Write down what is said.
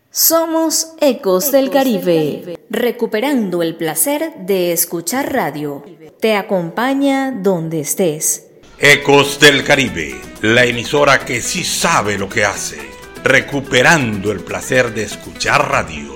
Somos Ecos del Caribe, recuperando el placer de escuchar radio. Te acompaña donde estés. Ecos del Caribe, la emisora que sí sabe lo que hace, recuperando el placer de escuchar radio.